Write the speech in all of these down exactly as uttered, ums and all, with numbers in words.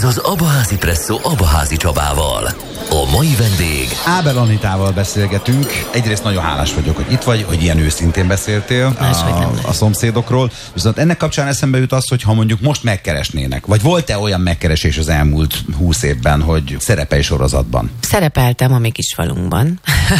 az Abaházi Presszó Abaházi Csabával. A mai vendég... Ábel Anitával beszélgetünk. Egyrészt nagyon hálás vagyok, hogy itt vagy, hogy ilyen őszintén beszéltél a, a szomszédokról. Viszont ennek kapcsán eszembe jut az, hogy ha mondjuk most megkeresnének, vagy volt-e olyan megkeresés az elmúlt húsz évben, hogy szerepelj sorozatban? Szerepeltem a mi kisfalunkban,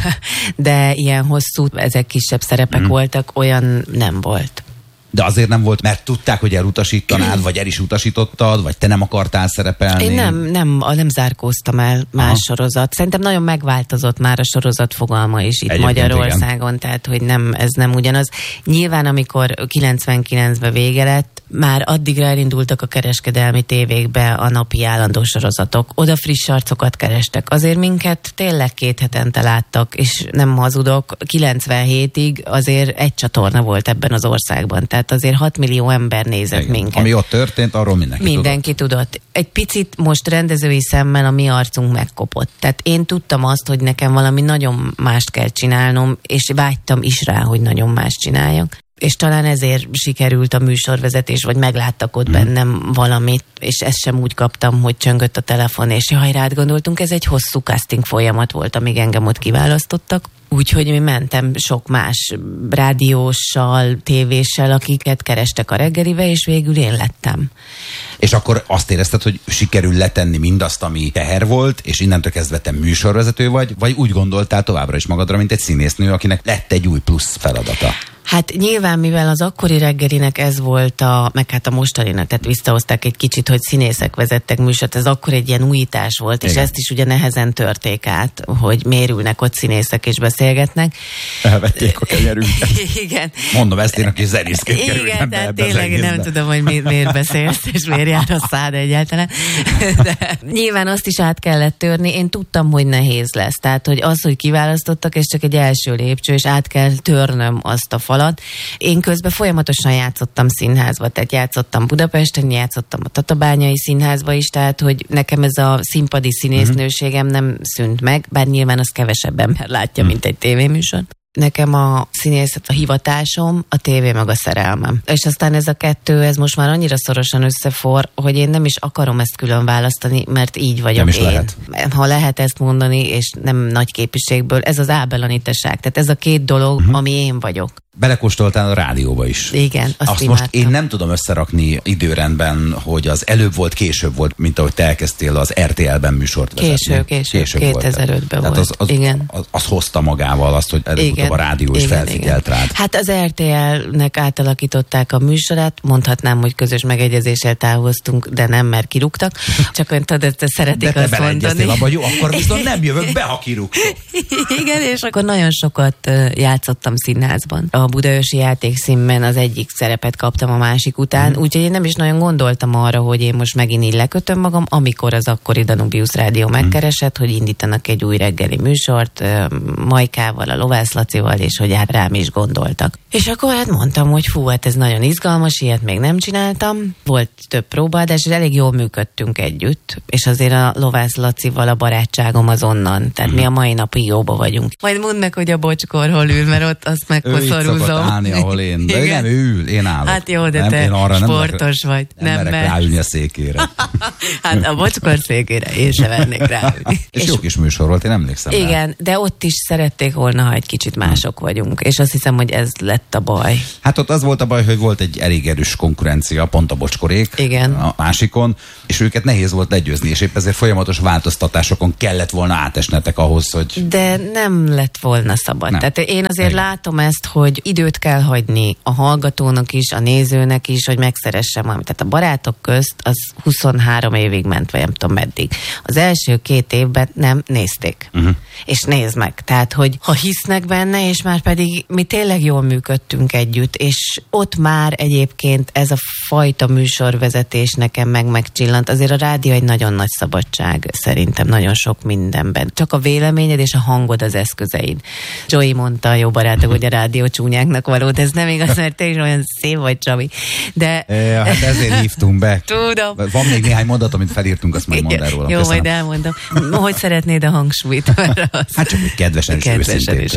de ilyen hosszú, ezek kisebb szerepek mm. voltak, olyan nem volt. De azért nem volt, mert tudták, hogy elutasítanád, vagy el is utasítottad, vagy te nem akartál szerepelni? Én nem, nem, nem zárkóztam el más Aha. sorozat. Szerintem nagyon megváltozott már a sorozat fogalma is itt Egyébként Magyarországon, igen. Tehát hogy nem, ez nem ugyanaz. Nyilván, amikor kilencvenkilencben vége lett, már addigra elindultak a kereskedelmi tévékbe a napi állandó sorozatok. Oda friss arcokat kerestek. Azért minket tényleg két hetente láttak, és nem hazudok, kilencvenhétig azért egy csatorna volt ebben az országban. Tehát azért hat millió ember nézett Igen. minket. Ami ott történt, arról mindenki, mindenki tudott. tudott. Egy picit most rendezői szemmel a mi arcunk megkopott. Tehát én tudtam azt, hogy nekem valami nagyon mást kell csinálnom, és vágytam is rá, hogy nagyon más csináljak. És talán ezért sikerült a műsorvezetés, vagy megláttak ott hmm. bennem valamit, és ezt sem úgy kaptam, hogy csöngött a telefon, és jaj, rád gondoltunk, ez egy hosszú casting folyamat volt, amíg engem ott kiválasztottak. Úgyhogy mi mentem sok más rádióssal, tévéssel, akiket kerestek a reggelibe, és végül én lettem. És akkor azt érezted, hogy sikerül letenni mindazt, ami teher volt, és innentől kezdve te műsorvezető vagy, vagy úgy gondoltál továbbra is magadra, mint egy színésznő, akinek lett egy új plusz feladata? Hát nyilván, mivel az akkori reggelinek ez volt a, meg hát a mostaninak, tehát visszahozták egy kicsit, hogy színészek vezettek műsort, ez akkor egy ilyen újítás volt, Igen. és ezt is ugye nehezen törték át, hogy mérülnek ott színészek és beszélgetnek. Elvették a kenyerünket. Igen. Mondom, ezt én, aki zenészként kerültem be ebbe az tényleg nem tudom, hogy mi, miért beszélsz, és miért jár a szád egyáltalán. De nyilván azt is át kellett törni, én tudtam, hogy nehéz lesz. Tehát, hogy az, hogy kiválasztottak, és csak egy első lépcső, és át kell törnöm azt a falat. Én közben folyamatosan játszottam színházba, tehát játszottam Budapesten, játszottam a Tatabányai Színházba is, tehát hogy nekem ez a színpadi színésznőségem nem szűnt meg, bár nyilván az kevesebb ember látja, mint egy tévéműsor. Nekem a színészet a hivatásom, a tévé meg a szerelmem. És aztán ez a kettő, ez most már annyira szorosan összefor, hogy én nem is akarom ezt külön választani, mert így vagyok nem is én. Lehet. Ha lehet ezt mondani, és nem nagy képviségből, ez az Ábel Anitaság. Tehát ez a két dolog, uh-huh. ami én vagyok. Belekóstoltál a rádióba is. Igen, azt, azt most én nem tudom összerakni időrendben, hogy az előbb volt, később volt, mint ahogy te elkezdtél az er té el-ben műsort vezetni. Később, később, később kétezer-ötben volt. Az, az, igen. Az, az hozta magával azt, hogy előbb-utóbb a rádió is igen, felfigyelt igen. rád. Hát az er té el-nek átalakították a műsorát, mondhatnám, hogy közös megegyezéssel távoztunk, de nem, mert kirúgtak. Csak ön tudod, ezt szeretik de azt mondani. Abba, jó, akkor viszont nem jövök be, ha kirúgtok. Igen, és akkor nagyon sokat játszottam színházban. A Budaörsi Játékszínben az egyik szerepet kaptam a másik után, mm. úgyhogy én nem is nagyon gondoltam arra, hogy én most megint így lekötöm magam, amikor az akkori Danubius Rádió mm. megkeresett, hogy indítanak egy új reggeli műsort Majkával, a Lovász Lacival, és hogy hát rám is gondoltak. És akkor hát mondtam, hogy fú, hát ez nagyon izgalmas, ilyet még nem csináltam. Volt több próbaadás, és elég jól működtünk együtt, és azért a Lovász Lacival a barátságom az onnan, tehát mm. mi a mai napig jóba vagyunk. Majd mondd meg, hogy a Bocskor hol ül, mert ott azt megkoszorúzom. Ahol én, de nem ül, én állok. Hát jó, de nem, te én arra sportos nem vagy. Nem, nem merek ráülni a székére. Hát a Bocskor székére én sem vernék ráülni. És, és jó kis műsor volt, én emlékszem. Igen, rá. de ott is szerették volna, ha egy kicsit mások vagyunk. És azt hiszem, hogy ez lett a baj. Hát ott az volt a baj, hogy volt egy elég erős konkurencia, pont a Bocskorék. Igen. A másikon, és őket nehéz volt legyőzni, és épp ezért folyamatos változtatásokon kellett volna átesnetek ahhoz, hogy... De nem lett volna szabad. Nem. Tehát én azért Igen. látom ezt, hogy időt kell hagyni a hallgatónak is, a nézőnek is, hogy megszeressem valamit. Tehát a barátok közt az huszonhárom évig ment, vagy nem tudom meddig. Az első két évben nem nézték. Uh-huh. És nézd meg. Tehát, hogy ha hisznek benne, és már pedig mi tényleg jól működtünk együtt, és ott már egyébként ez a fajta műsorvezetés nekem meg megcsillant. Azért a rádió egy nagyon nagy szabadság, szerintem nagyon sok mindenben. Csak a véleményed és a hangod az eszközeid. Joey mondta, a jó barátok, hogy a rádió csúnyáknak való, de ez nem igaz, mert te is olyan szép vagy, Csabi. De... Ja, hát ezért hívtunk be. Tudom. Van még néhány mondat, amit felírtunk, azt majd mondd el róla. Jó, Köszönöm. majd elmondom. Hogy szeretnéd a hangsúlyt? Hát csak kedvesen és kedvesen őszintén. És bú,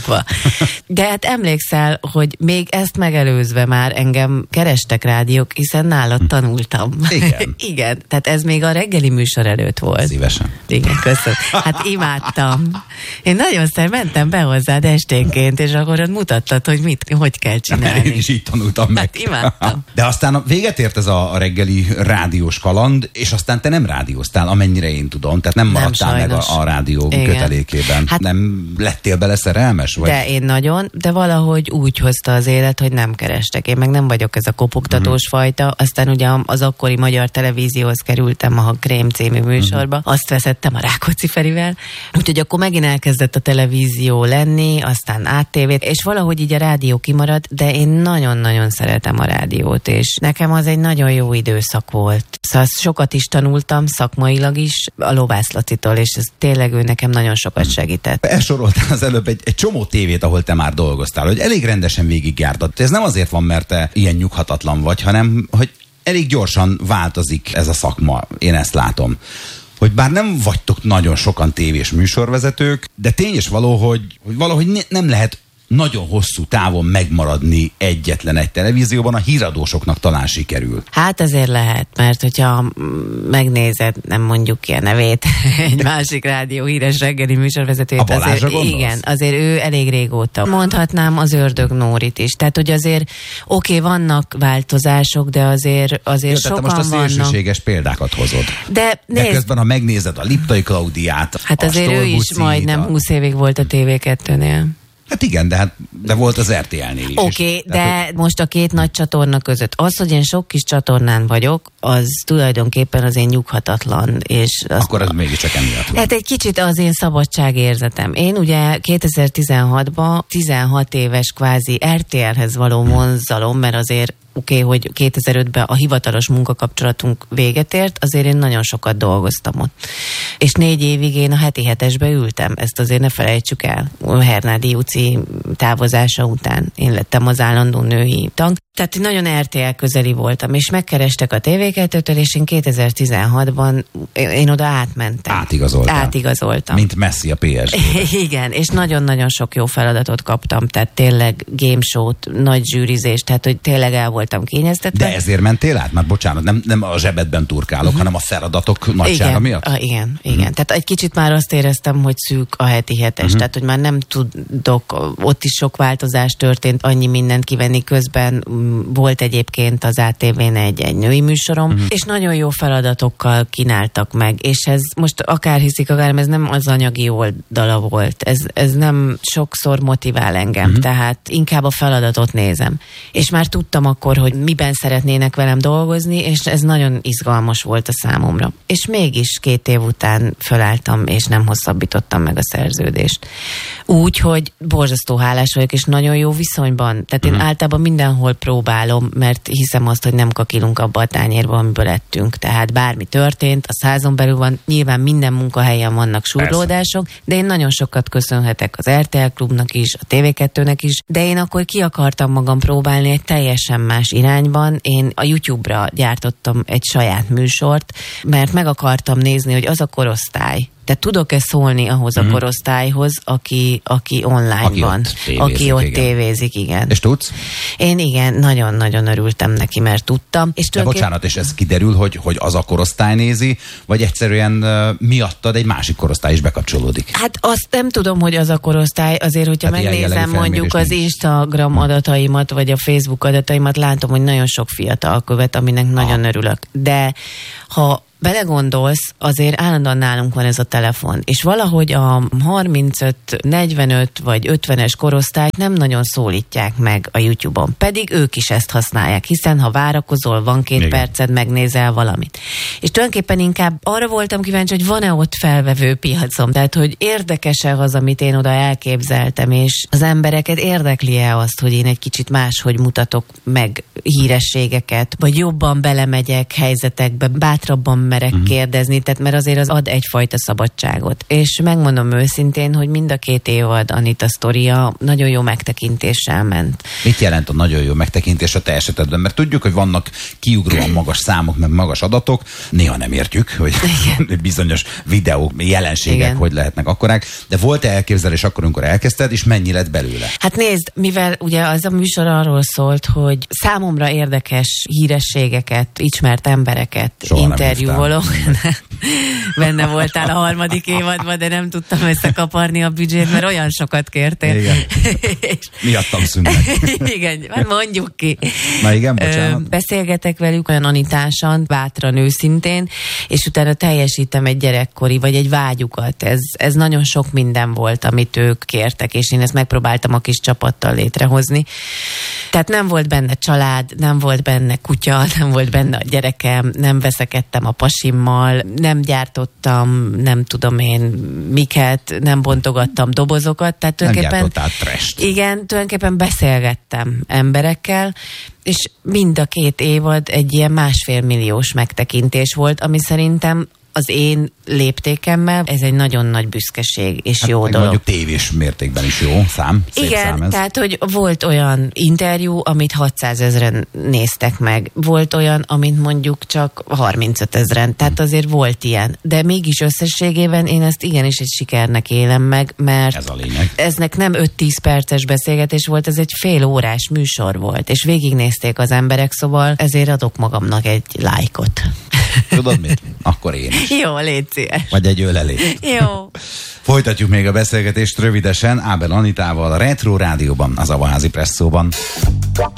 kinyitva. De hát emlékszel, hogy még ezt megelőzve már engem kerestek rádiók, hiszen nálad tanultam. Igen. Igen, tehát ez még a reggeli műsor előtt volt. Szívesen. Igen, köszönöm. Hát imádtam. Én nagyon szer mentem be hozzád esténként, és akkor ott mutattad, hogy mit, hogy kell csinálni. Én is így tanultam meg. Hát imádtam. De aztán véget ért ez a reggeli rádiós kaland, és aztán te nem rádióztál, amennyire én tudom. Tehát nem maradtál nem, meg a, a rádió igen. kötelékében. Hát, nem lettél bele szerelmes? Vagy? De én nagyon, de valahogy úgy hozta az élet, hogy nem kerestek. Én meg nem vagyok ez a kopogtatós uh-huh. fajta. Aztán ugye az akkori magyar televízióhoz kerültem a Krém című műsorba. Uh-huh. Azt veszettem a Rákóczi Ferivel. Úgyhogy akkor megint elkezdett a televízió lenni, aztán á té vét, és valahogy így a rádió kimaradt, de én nagyon-nagyon szeretem a rádiót, és nekem az egy nagyon jó időszak volt. Szóval sokat is tanultam, szakmailag is, a Lovász Lacitól, és ez tényleg ő nekem nagyon sokat segített. Elsoroltál az előbb egy, egy csomó tévét, ahol te már dolgoztál, hogy elég rendesen végigjártad. Ez nem azért van, mert te ilyen nyughatatlan vagy, hanem hogy elég gyorsan változik ez a szakma. Én ezt látom. Hogy bár nem vagytok nagyon sokan tévés műsorvezetők, de tény és való, hogy, hogy valahogy ne, nem lehet nagyon hosszú távon megmaradni egyetlen egy televízióban, a híradósoknak talán sikerül. Hát azért lehet, mert hogyha megnézed, nem mondjuk ki a nevét, egy másik rádió híres reggeli műsorvezetőjét, azért, igen, azért ő elég régóta. Mondhatnám az Ördög Nórit is. Tehát, hogy azért oké, okay, vannak változások, de azért, azért jó, sokan most a szélsőséges vannak. példákat hozod. De, de közben, ha megnézed a Liptai Klaudiát, hát azért ő is majdnem a... húsz évig volt a té vé kettőnél. Hát igen, de, hát, de volt az er té el-nél is. Oké, okay, de hogy... most a két nagy csatorna között az, hogy én sok kis csatornán vagyok, az tulajdonképpen az én nyughatatlan. És az akkor ez mégiscsak emiatt van. Hát egy kicsit az én szabadságérzetem. Én ugye kétezer-tizenhatban tizenhat éves kvázi er té el-hez való vonzalom, mert azért oké, okay, hogy kétezer-ötben a hivatalos munkakapcsolatunk véget ért, azért én nagyon sokat dolgoztam ott. És négy évig én a heti hetesbe ültem, ezt azért ne felejtsük el. Hernádi Júci távozása után én lettem az állandó női tag. Tehát nagyon er té el közeli voltam, és megkerestek a té vé kettőtől, és én kétezer-tizenhatban én oda átmentem. Átigazoltam. Átigazoltam. Mint Messi a pé es gé-be. Igen, és nagyon-nagyon sok jó feladatot kaptam, tehát tényleg game show-t, nagy zsűrizést, tehát hogy tényleg el voltam kényeztetve. De ezért mentél át? Már bocsánat, nem, nem a zsebedben turkálok, uh-huh. hanem a feladatok nagysága igen, miatt? A, igen, igen. Uh-huh. Tehát egy kicsit már azt éreztem, hogy szűk a heti hetes, uh-huh. tehát hogy már nem tudok, ott is sok változás történt, annyi mindent kivenni közben. Volt egyébként az á té vén egy, egy női műsorom, uh-huh. és nagyon jó feladatokkal kínáltak meg, és ez most akár hiszik, akár nem, ez nem az anyagi oldala volt, ez, ez nem sokszor motivál engem, uh-huh. tehát inkább a feladatot nézem. És már tudtam akkor, hogy miben szeretnének velem dolgozni, és ez nagyon izgalmas volt a számomra. És mégis két év után fölálltam, és nem hosszabbítottam meg a szerződést. Úgy, hogy borzasztó hálás vagyok, és nagyon jó viszonyban. Tehát én uh-huh. általában mindenhol próbálom, mert hiszem azt, hogy nem kakilunk abba a tányérba, amiből ettünk. Tehát bármi történt, a százon belül van, nyilván minden munkahelyen vannak surlódások, de én nagyon sokat köszönhetek az er té el Klubnak is, a té vé kettőnek is, de én akkor ki akartam magam próbálni egy teljesen más irányban. Én a YouTube-ra gyártottam egy saját műsort, mert meg akartam nézni, hogy az a korosztály, tehát tudok-e szólni ahhoz mm. a korosztályhoz, aki, aki online aki van, ott tévézik, aki ott igen. tévézik, igen. És tudsz? Én igen, nagyon-nagyon örültem neki, mert tudtam. És de bocsánat, és ez kiderül, hogy, hogy az a korosztály nézi, vagy egyszerűen uh, miattad egy másik korosztály is bekapcsolódik? Hát azt nem tudom, hogy az a korosztály, azért, hogyha hát megnézem mondjuk az nincs. Instagram adataimat, vagy a Facebook adataimat, látom, hogy nagyon sok fiatal követ, aminek nagyon Aha. örülök. De ha belegondolsz, azért állandóan nálunk van ez a telefon, és valahogy a harmincöt, negyvenöt vagy ötvenes korosztályt nem nagyon szólítják meg a YouTube-on, pedig ők is ezt használják, hiszen ha várakozol, van két Igen. perced, megnézel valamit. És tulajdonképpen inkább arra voltam kíváncsi, hogy van-e ott felvevő piacom, tehát hogy érdekes-e az, amit én oda elképzeltem, és az embereket érdekli-e azt, hogy én egy kicsit máshogy mutatok meg hírességeket, vagy jobban belemegyek helyzetekbe, bátrabban merek uh-huh. kérdezni, tehát mert azért az ad egyfajta szabadságot. És megmondom őszintén, hogy mind a két évad Anita sztoria nagyon jó megtekintéssel ment. Mit jelent a nagyon jó megtekintés a te esetedben? Mert tudjuk, hogy vannak kiugróan magas számok, meg magas adatok, néha nem értjük, hogy igen. bizonyos videók, jelenségek igen. hogy lehetnek akkorák, de volt-e elképzelés akkor, amikor elkezdted, és mennyi lett belőle? Hát nézd, mivel ugye az a műsor arról szólt, hogy számomra érdekes hírességeket, ismert embereket soha interjúvolok. Benne voltál a harmadik évadban, de nem tudtam összekaparni a büdzsét, mert olyan sokat kértél. Igen. Miattam szünnek. Igen, mondjuk ki. Na igen, bocsánat. Ö, beszélgetek velük olyan anitásan, bátran, őszintén, és utána teljesítem egy gyerekkori, vagy egy vágyukat. Ez, ez nagyon sok minden volt, amit ők kértek, és én ezt megpróbáltam a kis csapattal létrehozni. Tehát nem volt benne család, nem volt benne kutya, nem volt benne a gyerekem, nem veszekedtem a pasimmal, nem gyártottam, nem tudom én miket, nem bontogattam dobozokat. Tehát nem gyártottál trest. Igen, tulajdonképpen beszélgettem emberekkel, és mind a két évad egy ilyen másfél milliós megtekintés volt, ami szerintem az én léptékemmel ez egy nagyon nagy büszkeség és hát jó dolog. Mondjuk tévés mértékben is jó szám. Szép igen, szám ez. Tehát, hogy volt olyan interjú, amit hatszázezren néztek meg. Volt olyan, amit mondjuk csak harmincötezren. Tehát azért volt ilyen. De mégis összességében én ezt igenis egy sikernek élem meg, mert ez a lényeg. Eznek nem öt-tíz perces beszélgetés volt, ez egy fél órás műsor volt, és végignézték az emberek, szóval ezért adok magamnak egy lájkot. Tudod mit? Akkor én is. Jó, légy szíves. Vagy egy ölelést. Jó. Folytatjuk még a beszélgetést rövidesen Ábel Anitával a Retro Rádióban, az Abaházi Presszóban.